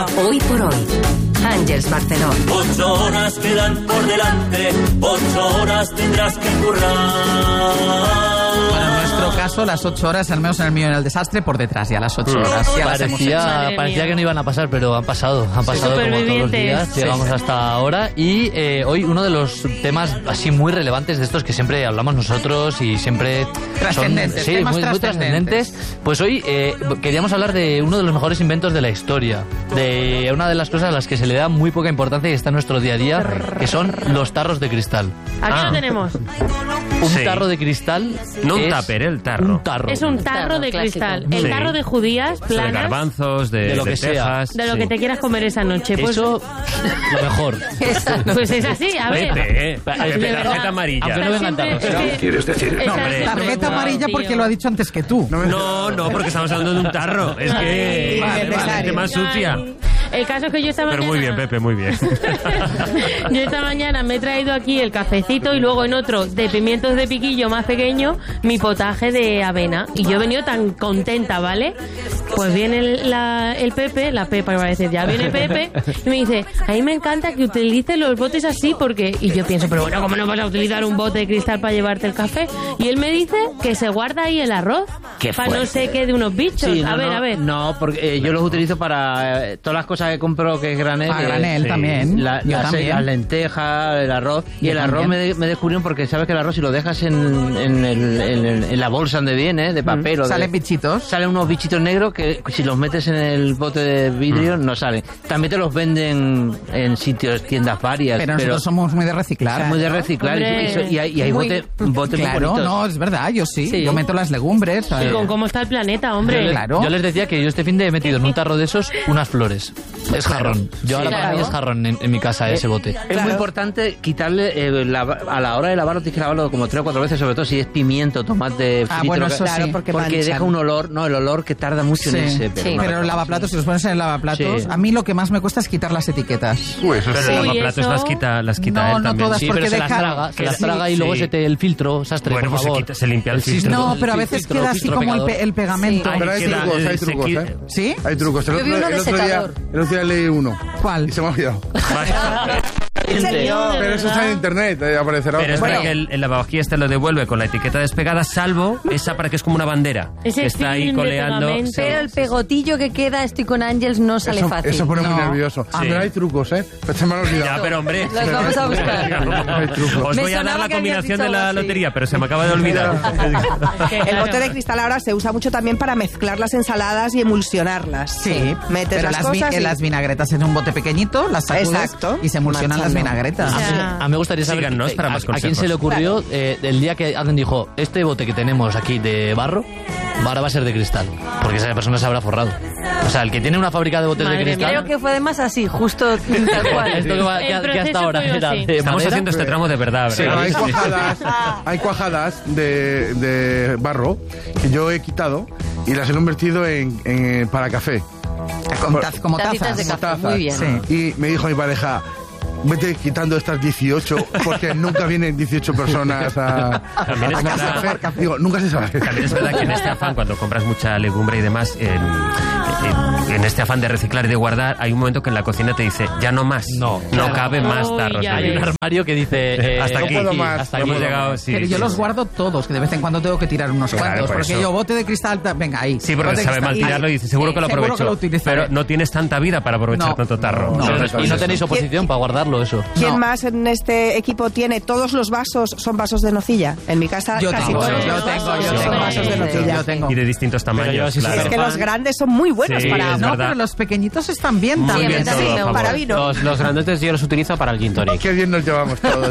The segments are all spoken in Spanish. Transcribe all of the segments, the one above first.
Hoy por hoy. Àngels Barceló. 8 horas quedan por delante, 8 horas tendrás que currar. Bueno, en nuestro caso, las 8 horas, al menos en el mío en el desastre, por detrás ya las 8 horas. Ya Parecía que no iban a pasar, pero han pasado como todos los días. Llegamos hasta ahora y hoy uno de los temas así muy relevantes de estos que siempre hablamos nosotros y siempre trascendentes, son muy trascendentes. Pues hoy queríamos hablar de uno de los mejores inventos de la historia, de una de las cosas a las que se le da muy poca importancia y está en nuestro día a día, que son los tarros de cristal. Aquí lo tenemos. Un tarro de cristal. No un tupper, el tarro. Un tarro. Es un tarro de cristal. El tarro de judías, planas. De garbanzos, de lo que sea. De lo que te quieras comer esa noche. Pues eso, lo mejor. Pues es así, a ver. Tarjeta amarilla. Aunque no vengan tarros. ¿Quieres decir? No, tarjeta amarilla porque lo ha dicho antes que tú. No, porque estamos hablando de un tarro. Es que gente más sucia. El caso es que yo esta mañana... Pero muy bien, Pepe, muy bien. Yo esta mañana me he traído aquí el cafecito y luego en otro de pimientos de piquillo más pequeño mi potaje de avena. Y yo he venido tan contenta, ¿vale? Pues viene el Pepe, la Pepa iba a decir ya, viene Pepe y me dice, a mí me encanta que utilices los botes así porque... Y yo pienso, pero bueno, ¿cómo no vas a utilizar un bote de cristal para llevarte el café? Y él me dice que se guarda ahí el arroz para no sé qué de unos bichos. Sí, a ver. No, porque yo los utilizo para todas las cosas que compro que es granel. Granel también. Las lentejas, el arroz. Y el arroz me descubrieron porque sabes que el arroz si lo dejas en la bolsa donde viene, de papel. Salen bichitos. Salen unos bichitos negros que si los metes en el bote de vidrio no salen. También te los venden en sitios, tiendas varias. Pero nosotros somos muy de reciclar. Muy de reciclar. Y hay botes muy bonitos. No, es verdad, yo sí. Yo meto las legumbres. Y con cómo está el planeta, hombre. Yo les decía que yo este fin de he metido en un tarro de esos unas flores. Es jarrón. Para mí es jarrón en mi casa ese bote. Es muy importante quitarle a la hora de lavarlo, tienes que lavarlo como 3 o 4 veces, sobre todo si es pimiento, tomate, frito. Bueno, eso sí. Porque deja un olor, el olor que tarda mucho en irse. Pero el lavaplatos, si los pones en el lavaplatos, a mí lo que más me cuesta es quitar las etiquetas. Pero el lavaplatos las quita él también. No todas, porque se las traga y luego el filtro, sastre, bueno, por favor. Se limpia el filtro. No, pero a veces queda así como el pegamento. Pero hay trucos, ¿eh? ¿Sí? Hay trucos. El otro día leí uno. ¿Cuál? Y se me ha olvidado. Pero eso está en internet, aparecerá. Pero es verdad que el lavavajillas te lo devuelve con la etiqueta despegada, salvo esa para que es como una bandera. Ese que está ahí coleando. Pero el pegotillo que queda, estoy con Ángels, no sale fácil. Eso pone muy nervioso. Pero hay trucos, ¿eh? Pero se me ha olvidado. Ya, pero hombre. Los vamos a buscar. Hay trucos. Os voy a dar la combinación de la lotería, pero se me acaba de olvidar. El bote de cristal ahora se usa mucho también para mezclar las ensaladas y emulsionarlas. Sí, metes pero las cosas y... las vinagretas en un bote pequeñito, las sacudes y se emulsionan las vinagretas. A mí me gustaría saber a quién se le ocurrió el día que alguien dijo, este bote que tenemos aquí de barro, ahora va a ser de cristal, porque esa persona se habrá forrado. O sea, el que tiene una fábrica de botes de cristal... Creo que fue además así, justo tal cual. Esto que hasta ahora era de Estamos haciendo este tramo de verdad, ¿verdad? Sí, hay cuajadas de barro que yo he quitado y las he convertido para café. Como tazas. De café, muy bien. Sí. Y me dijo mi pareja, vete quitando estas 18 porque nunca vienen 18 personas a casa. Digo, nunca se sabe. También es verdad que en este afán, cuando compras mucha legumbre y demás, en este afán de reciclar y de guardar, hay un momento que en la cocina te dice, ya no más, no cabe más tarros. Hay un armario que dice, hasta aquí, puedo más. hasta aquí hemos llegado. Pero yo los guardo todos, que de vez en cuando tengo que tirar unos cuantos, porque yo bote de cristal, venga ahí. Sí, porque sabe mal tirarlo y dice, seguro que lo aprovecho. Pero no tienes tanta vida para aprovechar tanto tarro. Y no tenéis oposición para guardarlo, eso. ¿Quién más en este equipo tiene? Todos los vasos son vasos de nocilla. En mi casa casi todos los vasos son vasos de nocilla. Y de distintos tamaños. Es que los grandes son muy buenos para... No, pero los pequeñitos están bien también. Para vino. Los grandotes yo los utilizo para el gin tonic. Qué bien nos llevamos todos.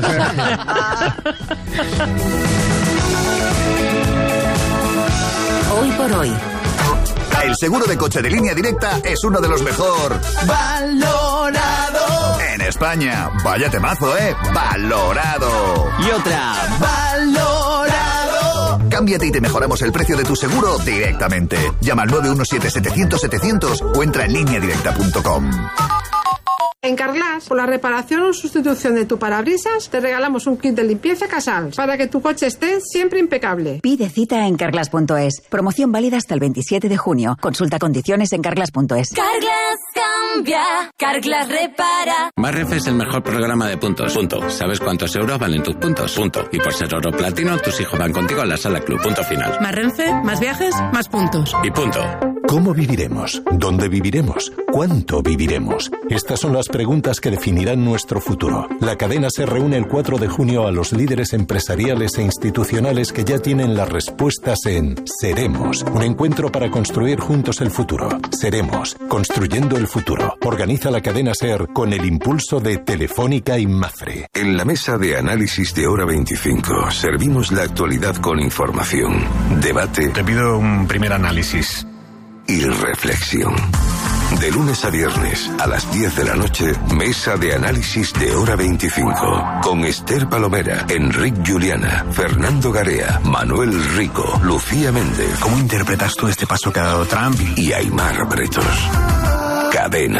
Hoy por hoy. El seguro de coche de Línea Directa es uno de los mejor valorado en España. Vaya temazo, ¿eh? Valorado. Y otra. Valorado. Cámbiate y te mejoramos el precio de tu seguro directamente. Llama al 917-700-700 o entra en lineadirecta.com. En Carglass, por la reparación o sustitución de tu parabrisas, te regalamos un kit de limpieza Casals para que tu coche esté siempre impecable. Pide cita en carglass.es. Promoción válida hasta el 27 de junio. Consulta condiciones en carglass.es. Carglass cambia, Carglass repara. Más Renfe es el mejor programa de puntos. Punto. ¿Sabes cuántos euros valen tus puntos? Punto. Y por ser oro platino, tus hijos van contigo a la sala club. Punto final. Más Renfe, más viajes, más puntos. Y punto. ¿Cómo viviremos? ¿Dónde viviremos? ¿Cuánto viviremos? Estas son las preguntas que definirán nuestro futuro. La cadena se reúne el 4 de junio a los líderes empresariales e institucionales que ya tienen las respuestas en Seremos, un encuentro para construir juntos el futuro. Seremos, construyendo el futuro. Organiza la cadena SER con el impulso de Telefónica y Mafre. En la mesa de análisis de Hora 25 servimos la actualidad con información, debate. Te pido un primer análisis. Y reflexión. De lunes a viernes a las 10 de la noche, mesa de análisis de Hora 25. Con Esther Palomera, Enric Juliana, Fernando Garea, Manuel Rico, Lucía Méndez. ¿Cómo interpretas tú este paso que ha dado Trump? Y Aimar Bretos. Cadena